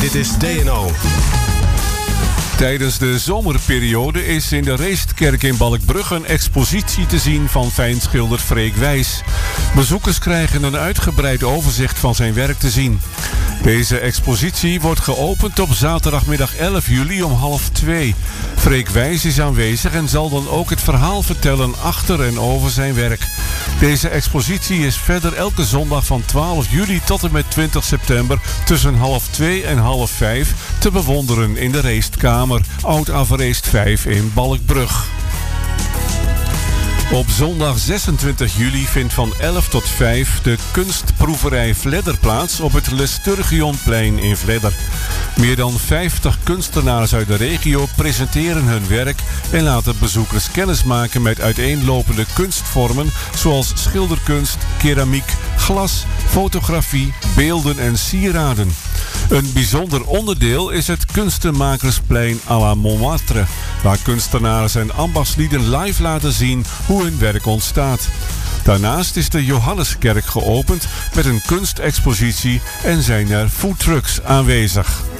Dit is DNO. Tijdens de zomerperiode is in de Reestkerk in Balkbrugge een expositie te zien van fijnschilder Freek Wijs. Bezoekers krijgen een uitgebreid overzicht van zijn werk te zien. Deze expositie wordt geopend op zaterdagmiddag 11 juli om 1:30. Freek Wijs is aanwezig en zal dan ook het verhaal vertellen achter en over zijn werk. Deze expositie is verder elke zondag van 12 juli tot en met 20 september tussen 2:30 en 4:30 te bewonderen in de Reestkamer, Oud-Avereest 5 in Balkbrug. Op zondag 26 juli vindt van 11 tot 5 de kunstproeverij Vledder plaats op het Lesturgionplein in Vledder. Meer dan 50 kunstenaars uit de regio presenteren hun werk en laten bezoekers kennismaken met uiteenlopende kunstvormen zoals schilderkunst, keramiek, glas, fotografie, beelden en sieraden. Een bijzonder onderdeel is het Kunstenmakersplein à la Montmartre, waar kunstenaars en ambachtslieden live laten zien hoe hun werk ontstaat. Daarnaast is de Johanneskerk geopend met een kunstexpositie en zijn er foodtrucks aanwezig.